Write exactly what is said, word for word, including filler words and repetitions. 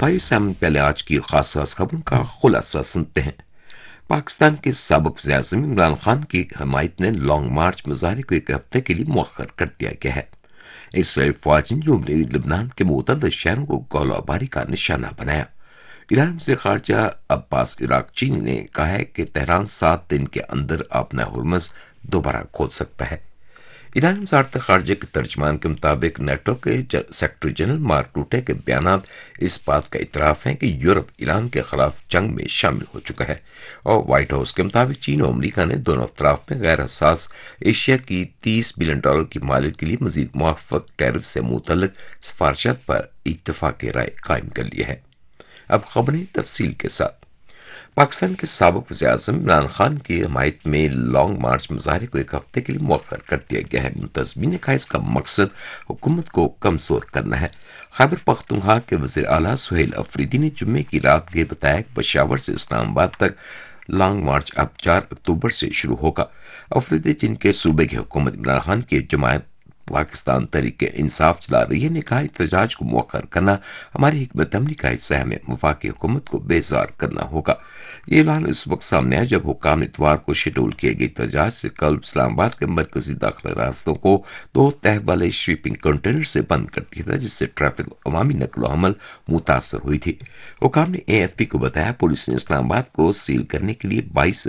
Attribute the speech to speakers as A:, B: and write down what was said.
A: آئیے سامنے پہلے آج کی خاص خاص خبروں کا خلاصہ سنتے ہیں۔ پاکستان کے سابق وزیر اعظم عمران خان کی حمایت نے لانگ مارچ مظاہرے کو ایک ہفتے کے لیے مؤخر کر دیا گیا ہے۔ اسرائیلی فوج نے جنوبی لبنان کے متعدد شہروں کو گولہ باری کا نشانہ بنایا۔ ایران سے خارجہ عباس عراقچی نے کہا ہے کہ تہران سات دن کے اندر اپنا ہرمز دوبارہ کھول سکتا ہے۔ ایرانی وزارت خارجہ کے ترجمان کے مطابق نیٹو کے سیکرٹری جنرل مارک روٹے کے بیانات اس بات کا اعتراف ہیں کہ یورپ ایران کے خلاف جنگ میں شامل ہو چکا ہے، اور وائٹ ہاؤس کے مطابق چین اور امریکہ نے دونوں اطراف میں غیر حساس ایشیا کی تیس بلین ڈالر کی مالیت کے لیے مزید موافق ٹیرف سے متعلق سفارشات پر اتفاق رائے قائم کر لی ہے۔ اب خبریں تفصیل کے ساتھ۔ پاکستان کے سابق وزیر اعظم عمران خان کی حمایت میں لانگ مارچ مظاہرے کو ایک ہفتے کے لیے مؤخر کر دیا گیا ہے۔ منتظمین نے کہا اس کا مقصد حکومت کو کمزور کرنا ہے۔ خیبر پختونخوا کے وزیر اعلیٰ سہیل افریدی نے جمعے کی رات یہ بتایا کہ پشاور سے اسلام آباد تک لانگ مارچ اب چار اکتوبر سے شروع ہوگا۔ افریدی جن کے صوبے کی حکومت عمران خان کی جماعت پاکستان تحریک انصاف چلا رہی ہے، نے کہا احتجاج کو مؤخر کرنا ہماری حکمت عملی کا حصہ ہے، وفاقی حکومت کو بیزار کرنا ہوگا۔ یہ اعلان اس وقت سامنے آیا جب حکام نے اتوار کو شیڈول کیے گئے احتجاج سے قبل اسلام آباد کے مرکزی داخلہ راستوں کو دو تہہ والے شپنگ کنٹینر سے بند کر دیا تھا، جس سے ٹریفک اور عوامی نقل و حمل متاثر ہوئی تھی۔ حکام نے اے ایف پی کو بتایا پولیس نے اسلام آباد کو سیل کرنے کے لیے بائیس